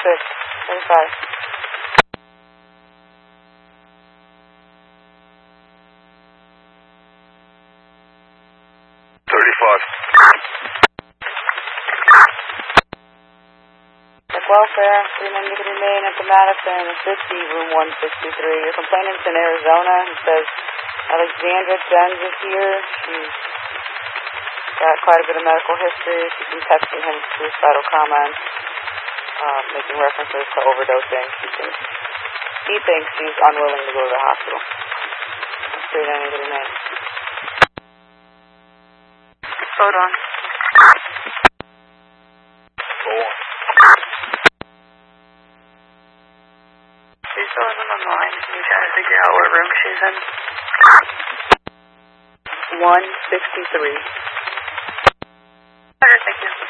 35. 35. Welfare, 3 men to remain at the Madison, 50, room 163. Your complainant's in Arizona. He says Alexandra Jens is here. She's got quite a bit of medical history. She's been texting him suicidal comments, making references to overdosing. He thinks she's unwilling to go to the hospital. 3 men to remain. Hold on. She's still isn't on the line. Can you try to figure out what room she's in? 163. Better, thank you.